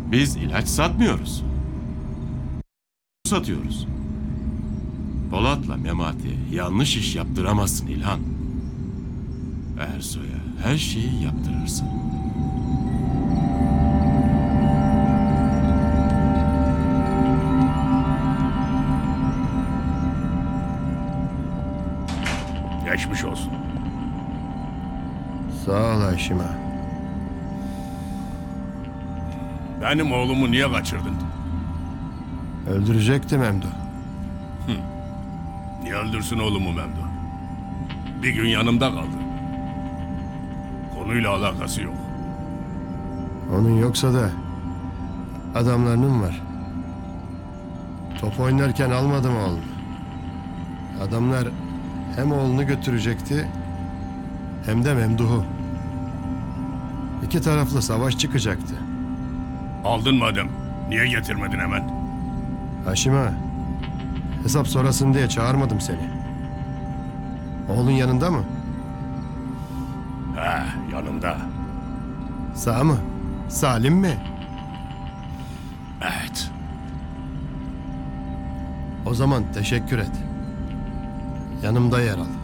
Biz ilaç satmıyoruz. Satıyoruz. Polat'la Memati'ye yanlış iş yaptıramazsın İlhan. Ersoy'a her şeyi yaptırırsın. Geçmiş olsun. Sağ ol Haşim ağa. Benim oğlumu niye kaçırdın? Öldürecektim Memduh. Niye öldürsün oğlumu Memduh? Bir gün yanımda kaldı. Konuyla alakası yok. Onun yoksa da adamlarının var. Top oynarken almadım oğlunu. Adamlar hem oğlunu götürecekti hem de Memduh'u. İki taraflı savaş çıkacaktı. Aldın madem. Niye getirmedin hemen? Haşim ağa, hesap sorasın diye çağırmadım seni. Oğlun yanında mı? He, yanımda. Sağ mı? Salim mi? Evet. O zaman teşekkür et. Yanımda yer al.